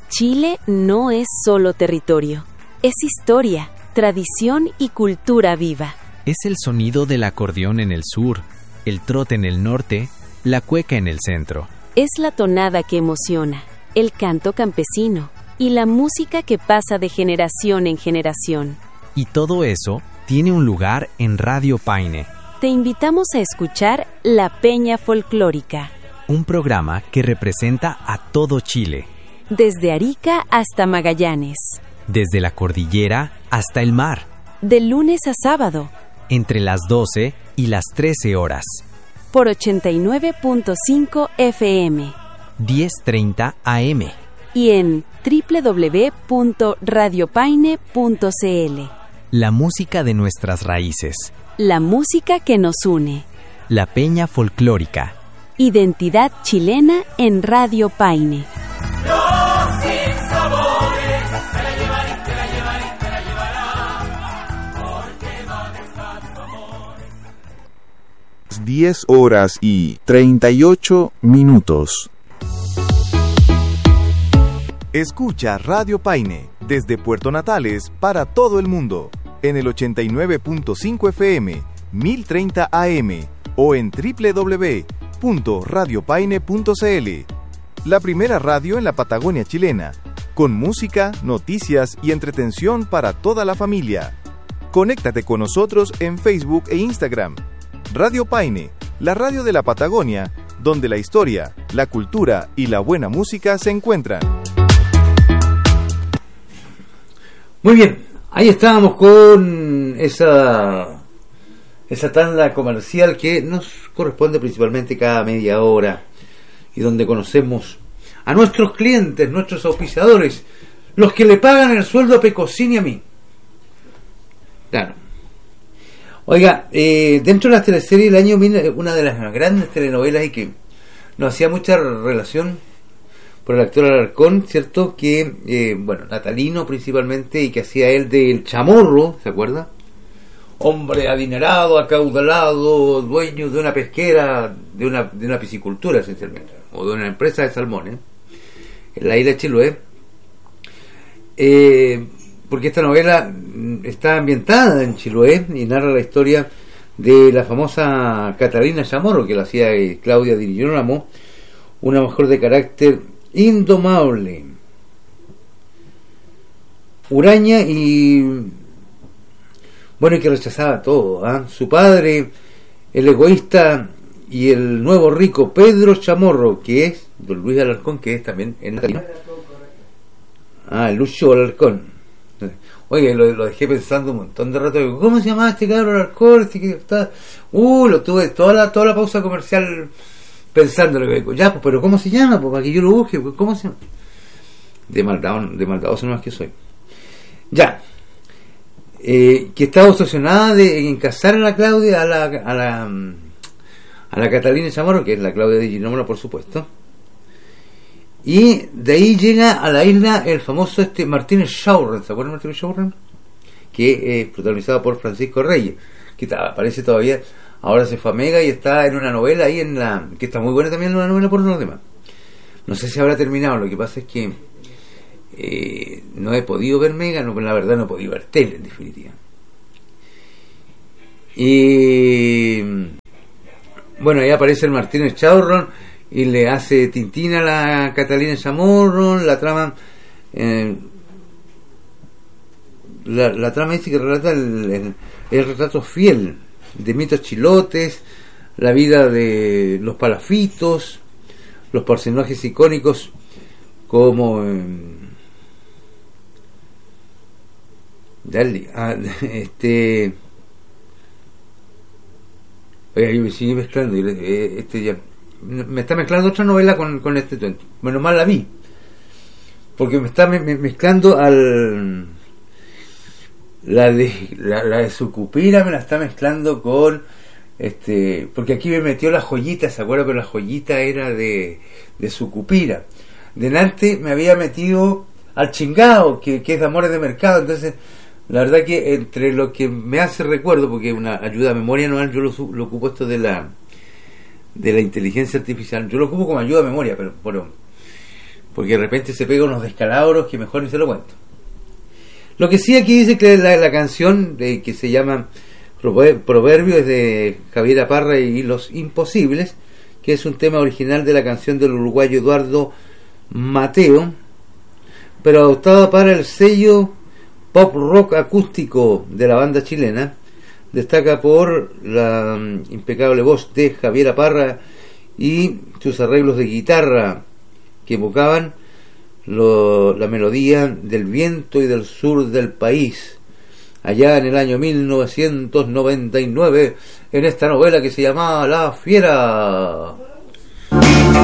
Chile no es solo territorio, es historia, tradición y cultura viva. Es el sonido del acordeón en el sur, el trote en el norte, la cueca en el centro. Es la tonada que emociona, el canto campesino y la música que pasa de generación en generación. Y todo eso tiene un lugar en Radio Paine. Te invitamos a escuchar La Peña Folclórica, un programa que representa a todo Chile. Desde Arica hasta Magallanes. Desde la cordillera hasta el mar. De lunes a sábado. Entre las 12 y las 13 horas. Por 89.5 FM. 10:30 AM. Y en www.radiopaine.cl. La música de nuestras raíces. La música que nos une. La Peña Folclórica. Identidad chilena en Radio Paine. 10 horas y 38 minutos. Escucha Radio Paine desde Puerto Natales para todo el mundo en el 89.5 FM, 1030 AM o en www.radiopaine.cl. La primera radio en la Patagonia chilena, con música, noticias y entretención para toda la familia. Conéctate con nosotros en Facebook e Instagram. Radio Paine, la radio de la Patagonia, donde la historia, la cultura y la buena música se encuentran. Muy bien, ahí estábamos con esa tanda comercial que nos corresponde principalmente cada media hora y donde conocemos a nuestros clientes, nuestros auspiciadores, los que le pagan el sueldo a Pecosín y a mí. Claro. Oiga, dentro de las teleseries del año, una de las grandes telenovelas y que nos hacía mucha relación por el actor Alarcón, ¿cierto? Que, natalino principalmente, y que hacía él del Chamorro, ¿se acuerda? Hombre adinerado, acaudalado, dueño de una pesquera, de una piscicultura esencialmente, o de una empresa de salmones, en la isla de Chiloé. Porque esta novela está ambientada en Chiloé y narra la historia de la famosa Catalina Chamorro, que la hacía Claudia Di Girolamo, una mujer de carácter indomable, huraña y que rechazaba todo, ¿eh? Su padre, el egoísta y el nuevo rico Pedro Chamorro, que es don Luis Alarcón, que es también en Natalino. Lucio Alarcón. Oye, lo dejé pensando un montón de rato. ¿Cómo se llamaba este cabrón Alarcón? Lo tuve toda la pausa comercial pensándolo. Ya, pues, pero ¿cómo se llama? Pues para que yo lo busque. Pues, ¿cómo se llama? De maldadoso no más que soy. Ya. Que estaba obsesionada en casar a la Claudia, a la Catalina Chamorro, que es la Claudia de Girolamo, por supuesto. Y de ahí llega a la isla el famoso Martínez Shaurren, ¿se acuerdan de Martínez Shaurren? Que es protagonizado por Francisco Reyes, que aparece todavía, ahora se fue a Mega y está en una novela ahí que está muy buena también, una novela por los demás. No sé si habrá terminado, lo que pasa es que no he podido ver Mega, la verdad no he podido ver tele en definitiva. Y ahí aparece el Martínez Shaurren y le hace tintina a la Catalina Chamorro. La trama dice que relata el retrato fiel de mitos chilotes, la vida de los palafitos, los personajes icónicos como oiga, yo me sigue mezclando ya me está mezclando otra novela con este cuento. Menos mal la vi, porque me está mezclando la de Sucupira, me la está mezclando con porque aquí me metió la joyita, ¿se acuerdan? Pero la joyita era de Sucupira. Delante me había metido al chingao, que es de Amores de Mercado. Entonces la verdad que entre lo que me hace recuerdo, porque una ayuda a memoria anual, yo lo ocupo esto de la inteligencia artificial, yo lo ocupo como ayuda a memoria, pero porque de repente se pega unos descalabros que mejor ni se lo cuento. Lo que sí aquí dice que la canción que se llama Proverbio es de Javiera Parra y Los Imposibles, que es un tema original de la canción del uruguayo Eduardo Mateo, pero adoptada para el sello pop rock acústico de la banda chilena. Destaca por la impecable voz de Javiera Parra y sus arreglos de guitarra que evocaban la melodía del viento y del sur del país, allá en el año 1999, en esta novela que se llamaba La Fiera.